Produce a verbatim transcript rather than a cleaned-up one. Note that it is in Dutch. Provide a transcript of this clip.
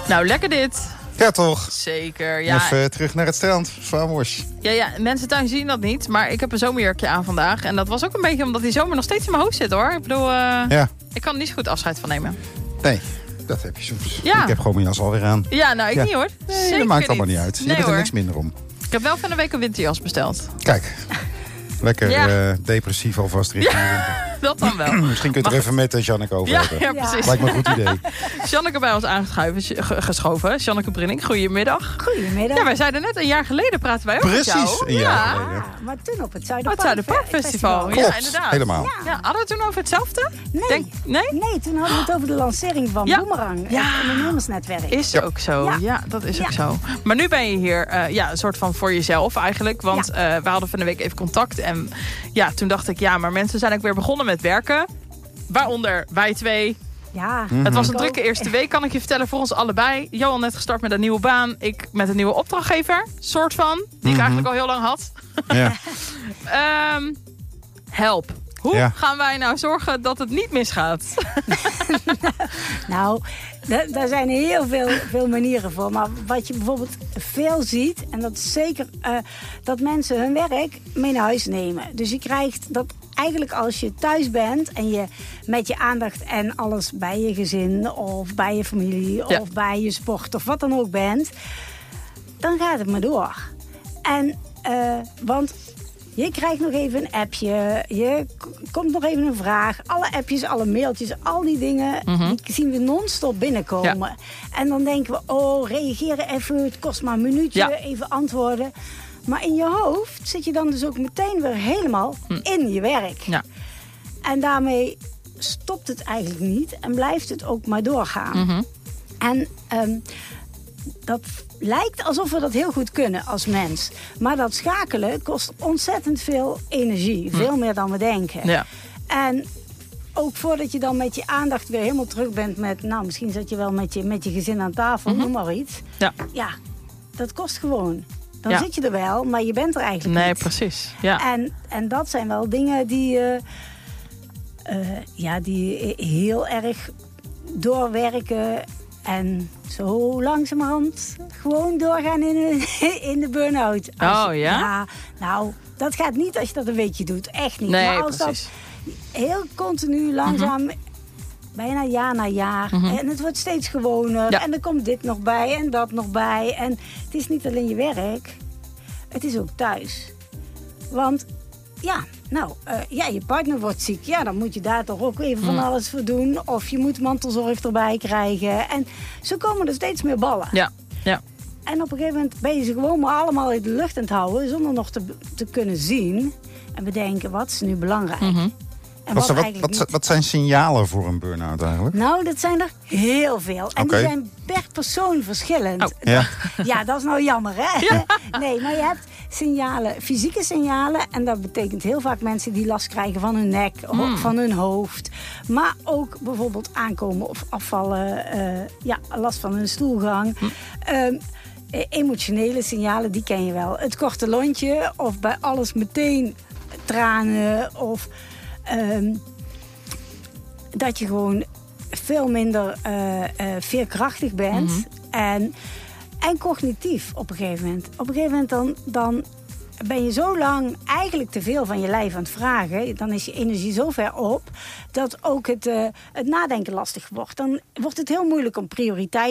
Nou, lekker dit. Ja, toch? Zeker, ja. Even terug naar het strand. Vamos. Ja, ja, mensen thuis zien dat niet. Maar ik heb een zomerjurkje aan vandaag. En dat was ook een beetje omdat die zomer nog steeds in mijn hoofd zit, hoor. Ik bedoel, uh, ja. ik kan er niet zo goed afscheid van nemen. Nee, dat heb je soms. Ja. Ik heb gewoon mijn jas alweer aan. Ja, nou, ik ja. niet, hoor. Nee, Zeker dat maakt niet. allemaal niet uit. Je nee, bent er hoor. niks minder om. Ik heb wel van de week een winterjas besteld. Kijk. Lekker ja. uh, depressief alvast richting ja, de winter. Dat dan wel. Misschien kun je het er even met uh, Janneke over ja, hebben. Ja, precies. Lijkt me een goed idee. Janneke bij ons aangeschoven. Janneke Brinning, goedemiddag. Goedemiddag. Ja, wij zeiden net een jaar geleden praten wij ook Precies, met jou. een jaar ja. geleden. Ja, maar toen op het Zuiderpark, het Zuiderparkfestival. Klopt, ja, inderdaad. helemaal. Ja. Ja, hadden we toen over hetzelfde? Nee. Denk, nee? Nee, toen hadden we het over de lancering van ja. Boomerang. Ja. Het ondernemersnetwerk. Is ja. ook zo. Ja, ja dat is ja. ook zo. Maar nu ben je hier uh, ja, een soort van voor jezelf eigenlijk. Want ja. uh, we hadden van de week even contact. En ja, toen dacht ik, ja, maar mensen zijn ook weer begonnen met werken. Waaronder wij twee. Ja. Mm-hmm. Het was een drukke eerste week, kan ik je vertellen, voor ons allebei. Johan net gestart met een nieuwe baan. Ik met een nieuwe opdrachtgever, soort van. Die mm-hmm. ik eigenlijk al heel lang had. Ja. um, help. Hoe ja. gaan wij nou zorgen dat het niet misgaat? Nou, d- daar zijn heel veel, veel manieren voor. Maar wat je bijvoorbeeld veel ziet, en dat is zeker uh, dat mensen hun werk mee naar huis nemen. Dus je krijgt dat eigenlijk als je thuis bent en je met je aandacht en alles bij je gezin of bij je familie ja. of bij je sport of wat dan ook bent, dan gaat het maar door. En, uh, want je krijgt nog even een appje, je k- komt nog even een vraag. Alle appjes, alle mailtjes, al die dingen, mm-hmm. die zien we non-stop binnenkomen. Ja. En dan denken we, oh, reageren even, het kost maar een minuutje, ja. even antwoorden. Maar in je hoofd zit je dan dus ook meteen weer helemaal hm. in je werk. Ja. En daarmee stopt het eigenlijk niet en blijft het ook maar doorgaan. Mm-hmm. En um, dat lijkt alsof we dat heel goed kunnen als mens. Maar dat schakelen kost ontzettend veel energie. Veel hm. meer dan we denken. Ja. En ook voordat je dan met je aandacht weer helemaal terug bent met, nou, misschien zat je wel met je, met je gezin aan tafel, mm-hmm. noem maar iets. Ja. Ja, dat kost gewoon. Dan ja. zit je er wel, maar je bent er eigenlijk nee, niet. Nee, precies. Ja. En, en dat zijn wel dingen die, uh, uh, ja, die heel erg doorwerken. En zo langzamerhand gewoon doorgaan in de, in de burn-out. Als, oh ja? Ja, nou, dat gaat niet als je dat een weekje doet. Echt niet. Nee, maar als precies. dat heel continu, langzaam, mm-hmm. bijna jaar na jaar. Mm-hmm. En het wordt steeds gewoner. Ja. En er komt dit nog bij en dat nog bij. En het is niet alleen je werk. Het is ook thuis. Want ja, nou, uh, ja, je partner wordt ziek. Ja, dan moet je daar toch ook even van alles voor doen. Of je moet mantelzorg erbij krijgen. En zo komen er steeds meer ballen. Ja, ja. En op een gegeven moment ben je ze gewoon maar allemaal in de lucht aan het houden. Zonder nog te, te kunnen zien. En bedenken, wat is nu belangrijk? Mm-hmm. En wat, wat, wat, wat, wat zijn signalen voor een burn-out eigenlijk? Nou, dat zijn er heel veel. En okay. die zijn per persoon verschillend. Oh. Ja. ja, dat is nou jammer, hè? Ja. Nee, maar je hebt signalen, fysieke signalen. En dat betekent heel vaak mensen die last krijgen van hun nek, mm. van hun hoofd. Maar ook bijvoorbeeld aankomen of afvallen. Uh, ja, last van hun stoelgang. Mm. Um, emotionele signalen, die ken je wel. Het korte lontje of bij alles meteen tranen of Um, dat je gewoon veel minder uh, uh, veerkrachtig bent. Mm-hmm. En, en cognitief op een gegeven moment. Op een gegeven moment dan, dan ben je zo lang eigenlijk te veel van je lijf aan het vragen. Dan is je energie zo ver op dat ook het, uh, het nadenken lastig wordt. Dan wordt het heel moeilijk om prioriteit